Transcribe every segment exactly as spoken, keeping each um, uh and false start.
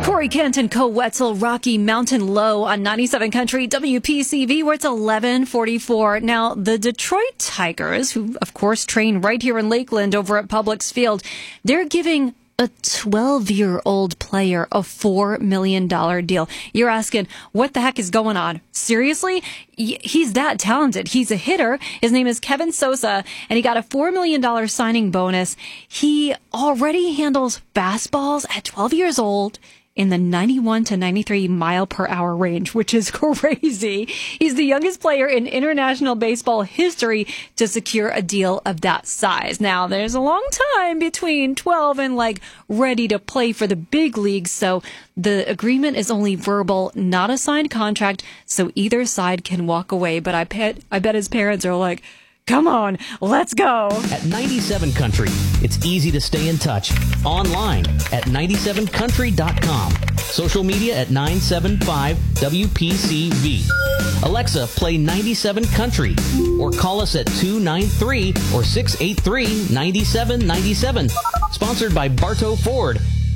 Corey Kent and Co. Wetzel, Rocky Mountain Low on ninety-seven Country W P C V, where it's eleven forty-four. Now, the Detroit Tigers, who, of course, train right here in Lakeland over at Publix Field, they're giving a twelve-year-old player a four million dollars deal. You're asking, what the heck is going on? Seriously? He's that talented. He's a hitter. His name is Kevin Sosa, and he got a four million dollars signing bonus. He already handles fastballs at twelve years old in the ninety-one to ninety-three mile per hour range, which is crazy. He's the youngest player in international baseball history to secure a deal of that size. Now, there's a long time between twelve and like ready to play for the big leagues, so the agreement is only verbal, not a signed contract, so either side can walk away. But I bet, I bet his parents are like, come on, let's go. At ninety-seven Country, it's easy to stay in touch. Online at ninety-seven country dot com. Social media at nine seven five W P C V. Alexa, play ninety-seven Country. Or call us at two nine three or six eight three nine seven nine seven. Sponsored by Bartow Ford.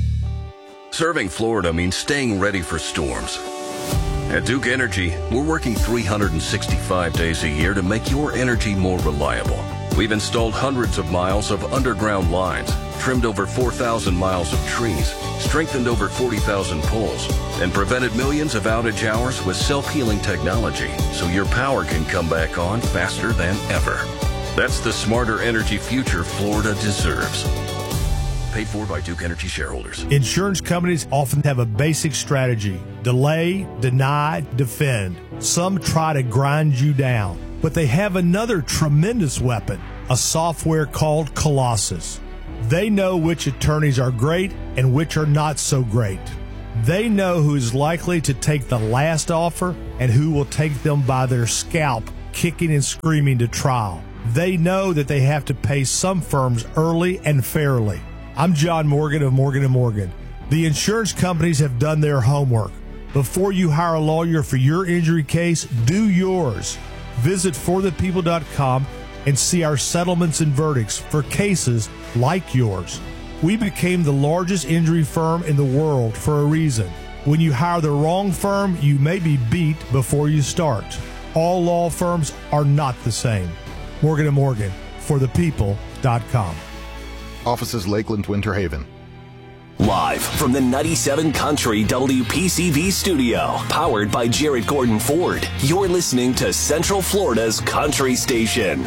Serving Florida means staying ready for storms. At Duke Energy, we're working three hundred sixty-five days a year to make your energy more reliable. We've installed hundreds of miles of underground lines, trimmed over four thousand miles of trees, strengthened over forty thousand poles, and prevented millions of outage hours with self-healing technology so your power can come back on faster than ever. That's the smarter energy future Florida deserves. Paid for by Duke Energy shareholders. Insurance companies often have a basic strategy: delay, deny, defend. Some try to grind you down, but they have another tremendous weapon, a software called Colossus. They know which attorneys are great and which are not so great. They know who is likely to take the last offer and who will take them by their scalp, kicking and screaming to trial. They know that they have to pay some firms early and fairly. I'm John Morgan of Morgan and Morgan. The insurance companies have done their homework. Before you hire a lawyer for your injury case, do yours. Visit for the people dot com and see our settlements and verdicts for cases like yours. We became the largest injury firm in the world for a reason. When you hire the wrong firm, you may be beat before you start. All law firms are not the same. Morgan and Morgan, for the people dot com. Offices Lakeland, Winter Haven. Live from the ninety-seven Country W P C V studio, powered by Jarrett Gordon Ford, you're listening to Central Florida's country station.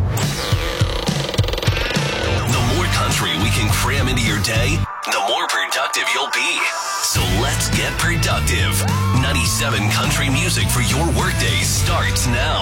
The more country we can cram into your day, the more productive you'll be. So let's get productive. ninety-seven Country music for your workday starts now.